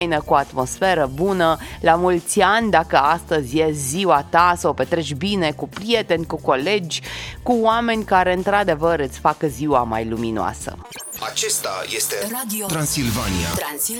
cu atmosferă bună, la mulți ani dacă astăzi e ziua ta, să o petreci bine cu prieteni, cu colegi, cu oameni care într-adevăr îți facă ziua mai luminoasă. Acesta este Radio Transilvania.